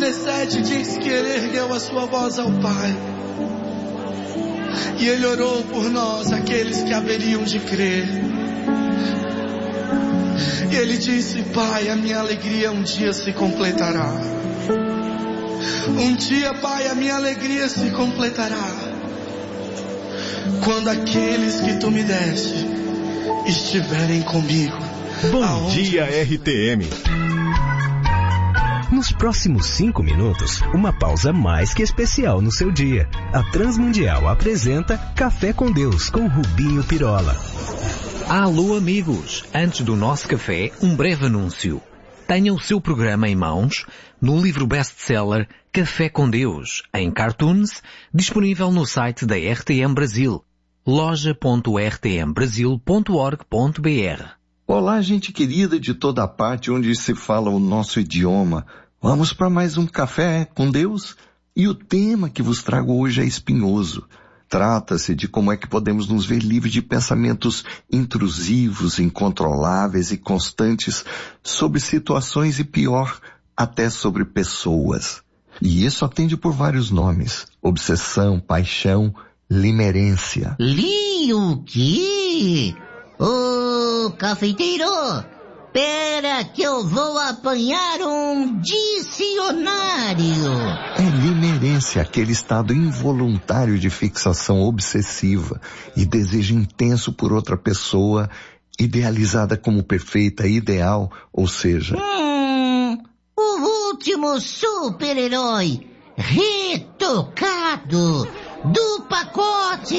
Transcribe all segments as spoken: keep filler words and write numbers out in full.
dezessete diz que ele ergueu a sua voz ao Pai. E ele orou por nós, aqueles que haveriam de crer. E ele disse: Pai, a minha alegria um dia se completará. Um dia, Pai, a minha alegria se completará, quando aqueles que tu me deste estiverem comigo. Bom Aonde dia, R T M. Nos próximos cinco minutos, uma pausa mais que especial no seu dia. A Transmundial apresenta Café com Deus, com Rubinho Pirola. Alô, amigos! Antes do nosso café, um breve anúncio. Tenha o seu programa em mãos no livro best-seller Café com Deus, em cartoons, disponível no site da R T M Brasil, loja ponto r t m brasil ponto org ponto b r. Olá, gente querida de toda a parte onde se fala o nosso idioma. Vamos para mais um Café com Deus? E o tema que vos trago hoje é espinhoso. Trata-se de como é que podemos nos ver livres de pensamentos intrusivos, incontroláveis e constantes sobre situações e, pior, até sobre pessoas. E isso atende por vários nomes: obsessão, paixão, limerência. Li o quê? Ô, cafeiteiro, pera que eu vou apanhar um dicionário. É limerência, aquele estado involuntário de fixação obsessiva e desejo intenso por outra pessoa, idealizada como perfeita, ideal, ou seja... Hum, o último super-herói retocado do pacote.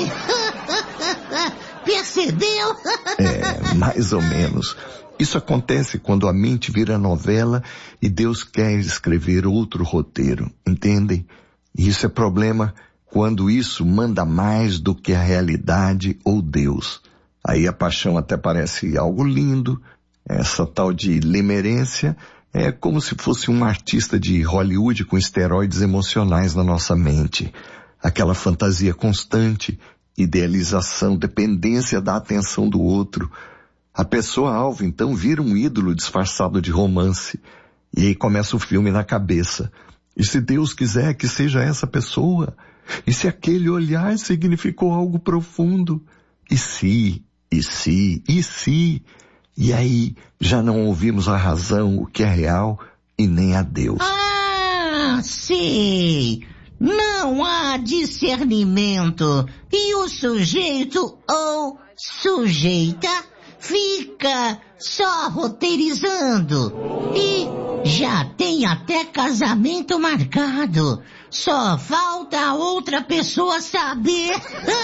Percebeu? É, mais ou menos. Isso acontece quando a mente vira novela e Deus quer escrever outro roteiro, entendem? E isso é problema quando isso manda mais do que a realidade ou Deus. Aí a paixão até parece algo lindo. Essa tal de limerência é como se fosse um artista de Hollywood com esteroides emocionais na nossa mente. Aquela fantasia constante, idealização, dependência da atenção do outro. A pessoa-alvo, então, vira um ídolo disfarçado de romance. E aí começa o filme na cabeça. E se Deus quiser que seja essa pessoa? E se aquele olhar significou algo profundo? E se, e se, e se? E aí já não ouvimos a razão, o que é real, e nem a Deus. Ah, sei! Não há discernimento e o sujeito ou sujeita fica só roteirizando e já tem até casamento marcado. Só falta a outra pessoa saber.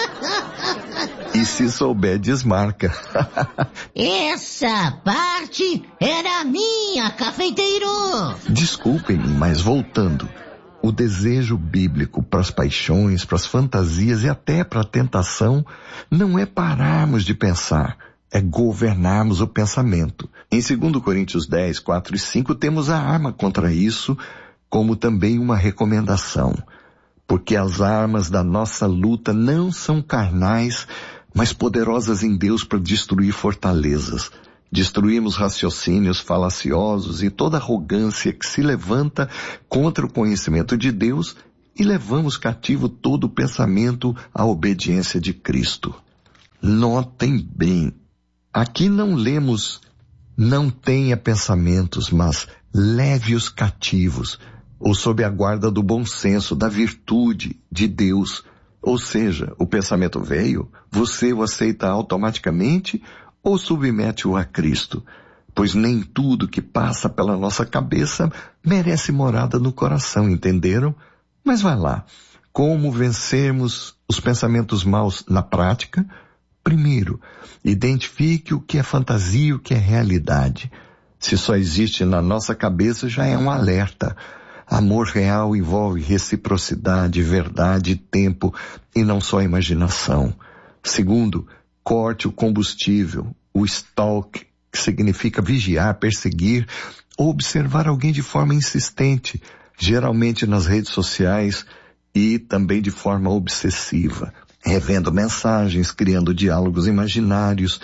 E se souber, desmarca. Essa parte era minha, cafeiteiro. Desculpem-me, mas voltando. O desejo bíblico para as paixões, para as fantasias e até para a tentação não é pararmos de pensar, é governarmos o pensamento. Em dois Coríntios dez, quatro e cinco temos a arma contra isso, como também uma recomendação. Porque as armas da nossa luta não são carnais, mas poderosas em Deus para destruir fortalezas. Destruímos raciocínios falaciosos e toda arrogância que se levanta contra o conhecimento de Deus e levamos cativo todo o pensamento à obediência de Cristo. Notem bem, aqui não lemos não tenha pensamentos, mas leve-os cativos, ou sob a guarda do bom senso, da virtude de Deus. Ou seja, o pensamento veio, você o aceita automaticamente ou submete-o a Cristo? Pois nem tudo que passa pela nossa cabeça merece morada no coração, entenderam? Mas vai lá. Como vencermos os pensamentos maus na prática? Primeiro, identifique o que é fantasia e o que é realidade. Se só existe na nossa cabeça, já é um alerta. Amor real envolve reciprocidade, verdade, tempo e não só imaginação. Segundo, corte o combustível, o stalk, que significa vigiar, perseguir ou observar alguém de forma insistente, geralmente nas redes sociais e também de forma obsessiva, revendo mensagens, criando diálogos imaginários.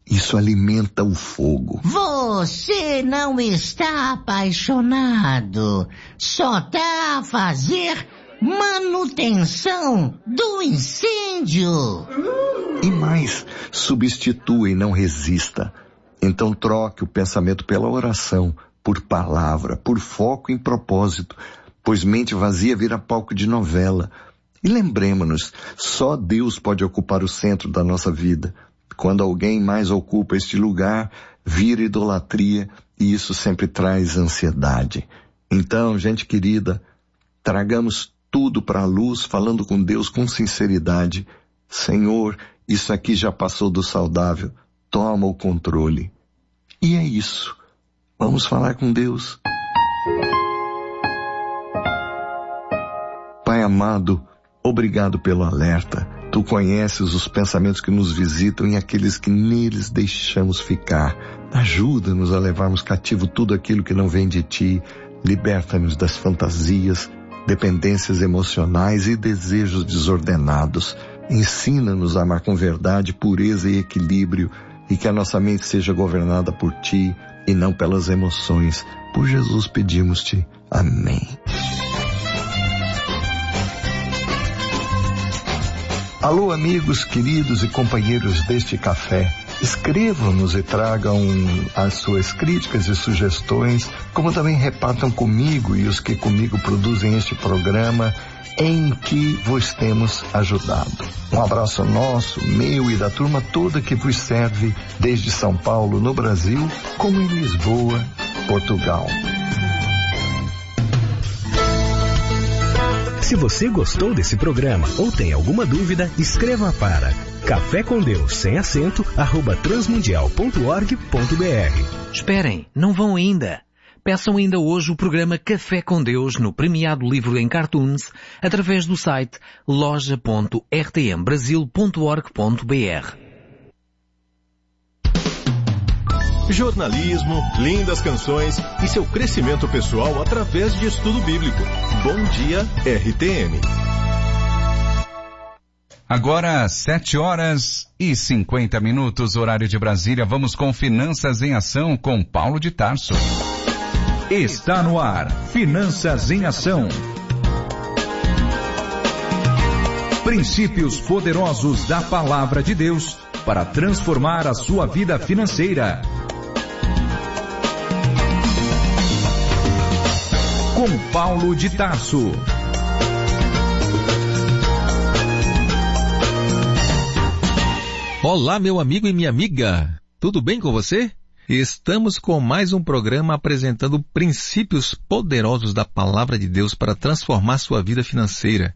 Isso alimenta o fogo. Você não está apaixonado. Só tá a fazer manutenção do incêndio. E mais, substitua e não resista. Então troque o pensamento pela oração, por palavra, por foco em propósito, pois mente vazia vira palco de novela. E lembremos-nos, só Deus pode ocupar o centro da nossa vida. Quando alguém mais ocupa este lugar, vira idolatria e isso sempre traz ansiedade. Então, gente querida, tragamos tudo para a luz, falando com Deus com sinceridade. Senhor, isso aqui já passou do saudável, toma o controle. E é isso. Vamos falar com Deus. Pai amado, obrigado pelo alerta. Tu conheces os pensamentos que nos visitam e aqueles que neles deixamos ficar. Ajuda-nos a levarmos cativo tudo aquilo que não vem de Ti. Liberta-nos das fantasias, dependências emocionais e desejos desordenados. Ensina-nos a amar com verdade, pureza e equilíbrio, e que a nossa mente seja governada por Ti e não pelas emoções. Por Jesus pedimos-Te. Amém. Alô, amigos queridos e companheiros deste café. Escrevam-nos e tragam as suas críticas e sugestões, como também repartam comigo e os que comigo produzem este programa em que vos temos ajudado. Um abraço nosso, meu e da turma toda que vos serve desde São Paulo, no Brasil, como em Lisboa, Portugal. Se você gostou desse programa ou tem alguma dúvida, escreva para café com Deus sem acento arroba transmundial ponto org ponto br. Esperem, não vão ainda. Peçam ainda hoje o programa Café com Deus no premiado livro em cartoons através do site loja ponto r t m brasil ponto org ponto b r. Jornalismo, lindas canções e seu crescimento pessoal através de estudo bíblico. Bom dia, R T M. Agora, sete horas e cinquenta minutos, horário de Brasília. Vamos com Finanças em Ação com Paulo de Tarso. Está no ar, Finanças em Ação. Princípios poderosos da Palavra de Deus para transformar a sua vida financeira. Com Paulo de Tarso. Olá, meu amigo e minha amiga. Tudo bem com você? Estamos com mais um programa apresentando princípios poderosos da Palavra de Deus para transformar sua vida financeira.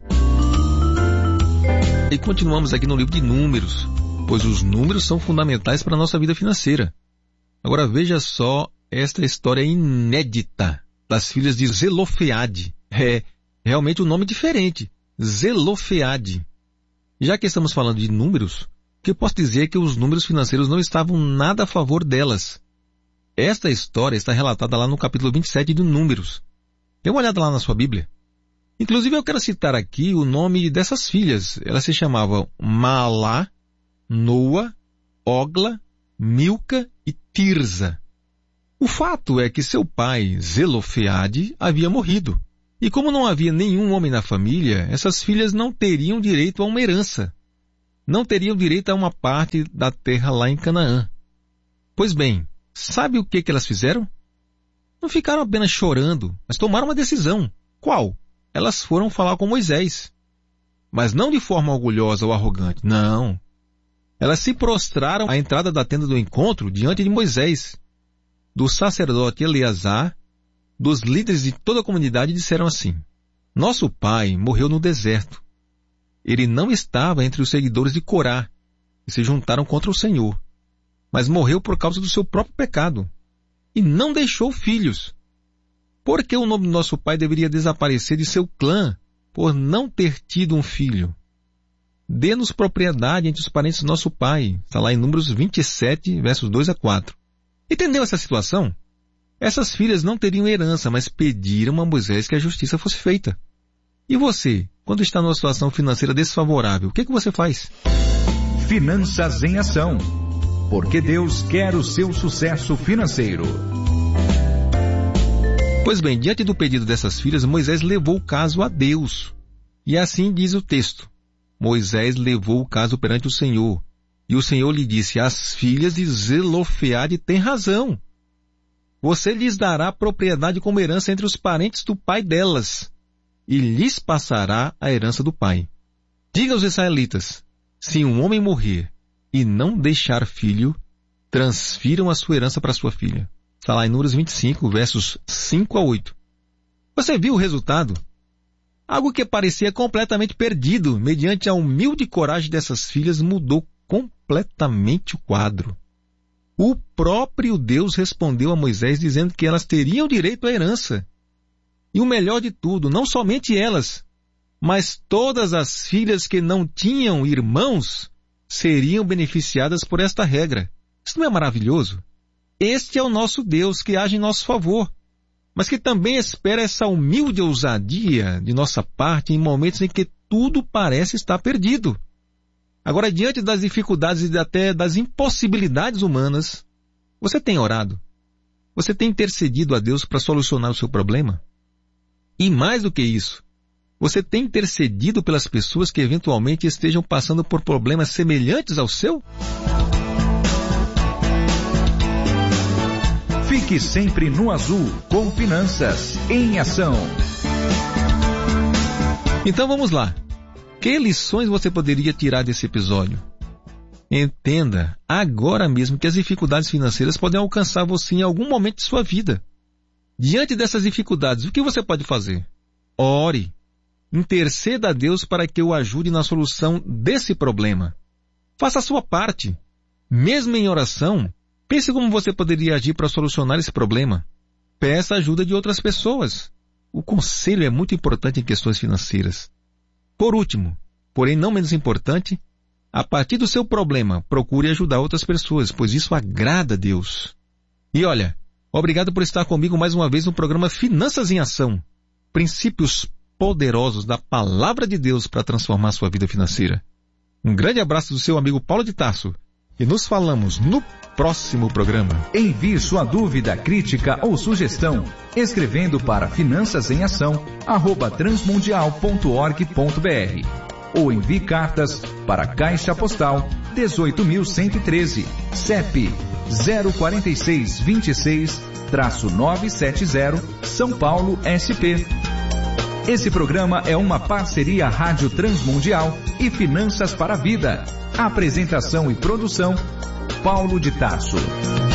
E continuamos aqui no livro de Números, pois os números são fundamentais para a nossa vida financeira. Agora veja só esta história inédita das filhas de Zelofeade. É realmente um nome diferente, Zelofeade. Já que estamos falando de números, o que eu posso dizer é que os números financeiros não estavam nada a favor delas. Esta história está relatada lá no capítulo vinte e sete de Números. Dê uma olhada lá na sua Bíblia. Inclusive eu quero citar aqui o nome dessas filhas. Elas se chamavam Maalá, Noa, Ogla, Milca e Tirza. O fato é que seu pai, Zelofeade, havia morrido. E como não havia nenhum homem na família, essas filhas não teriam direito a uma herança. Não teriam direito a uma parte da terra lá em Canaã. Pois bem, sabe o que, que elas fizeram? Não ficaram apenas chorando, mas tomaram uma decisão. Qual? Elas foram falar com Moisés. Mas não de forma orgulhosa ou arrogante, não. Elas se prostraram à entrada da tenda do encontro diante de Moisés, do sacerdote Eleazar, dos líderes de toda a comunidade, disseram assim: nosso pai morreu no deserto. Ele não estava entre os seguidores de Corá, que se juntaram contra o Senhor, mas morreu por causa do seu próprio pecado, e não deixou filhos. Por que o nome do nosso pai deveria desaparecer de seu clã, por não ter tido um filho? Dê-nos propriedade entre os parentes do nosso pai. Está lá em Números vinte e sete, versos dois a quatro. Entendeu essa situação? Essas filhas não teriam herança, mas pediram a Moisés que a justiça fosse feita. E você, quando está numa situação financeira desfavorável, o que, que você faz? Finanças em Ação. porque Deus quer o seu sucesso financeiro. Pois bem, diante do pedido dessas filhas, Moisés levou o caso a Deus. E assim diz o texto. Moisés levou o caso perante o Senhor. E o Senhor lhe disse, as filhas de Zelofeade têm razão. Você lhes dará propriedade como herança entre os parentes do pai delas, e lhes passará a herança do pai. Diga aos israelitas, se um homem morrer e não deixar filho, transfiram a sua herança para sua filha. Está lá em Números vinte e cinco, versos cinco a oito. Você viu o resultado? Algo que parecia completamente perdido, mediante a humilde coragem dessas filhas, mudou completamente o quadro. O próprio Deus respondeu a Moisés dizendo que elas teriam direito à herança. E o melhor de tudo, não somente elas, mas todas as filhas que não tinham irmãos seriam beneficiadas por esta regra. Isso não é maravilhoso? Este é o nosso Deus que age em nosso favor, mas que também espera essa humilde ousadia de nossa parte em momentos em que tudo parece estar perdido. Agora, diante das dificuldades e até das impossibilidades humanas, você tem orado? Você tem intercedido a Deus para solucionar o seu problema? E mais do que isso, você tem intercedido pelas pessoas que eventualmente estejam passando por problemas semelhantes ao seu? Fique sempre no azul, com Finanças em Ação. Então vamos lá. Que lições você poderia tirar desse episódio? Entenda agora mesmo que as dificuldades financeiras podem alcançar você em algum momento de sua vida. Diante dessas dificuldades, o que você pode fazer? Ore. Interceda a Deus para que o ajude na solução desse problema. Faça a sua parte. Mesmo em oração, pense como você poderia agir para solucionar esse problema. Peça ajuda de outras pessoas. O conselho é muito importante em questões financeiras. Por último, porém não menos importante, a partir do seu problema, procure ajudar outras pessoas, pois isso agrada a Deus. E olha, obrigado por estar comigo mais uma vez no programa Finanças em Ação. Princípios poderosos da Palavra de Deus para transformar sua vida financeira. Um grande abraço do seu amigo Paulo de Tarso. E nos falamos no próximo programa. Envie sua dúvida, crítica ou sugestão escrevendo para finanças em ação arroba transmundial ponto org ponto br ou envie cartas para Caixa Postal dezoito mil cento e treze, C E P zero quatro seis dois seis nove sete zero, São Paulo, S P. Esse programa é uma parceria Rádio Transmundial e Finanças para a Vida. Apresentação e produção, Paulo de Tarso.